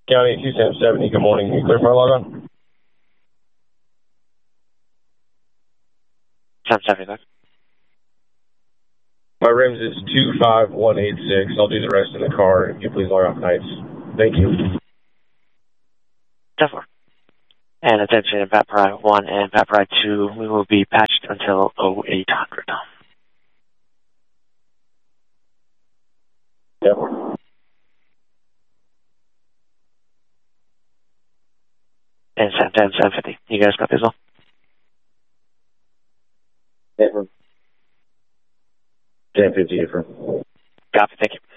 County 270, good morning. You clear for a log on? 770. My rims is 25186. I'll do the rest in the car. If you please log off nights. Thank you. 10-4. And attention, Vaporite 1 and Vaporite 2, we will be patched until 0800. Yep. And 750. You guys copy as well? Affirm. 1050, affirm. Copy, thank you.